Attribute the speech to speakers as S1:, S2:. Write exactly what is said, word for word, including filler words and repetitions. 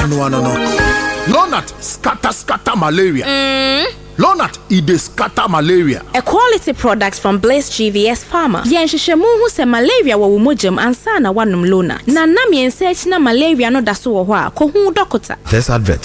S1: no no no. Lonat scatter scatter malaria.
S2: Mm.
S1: Lonat ide scatter malaria.
S2: A quality product from Blaze G V S Pharma. Yen hwehwemu hu se malaria wo womojam ansa na wanum Lonat. Na nam yen search na malaria no da so wo ho a ko hu doctor.
S3: This advert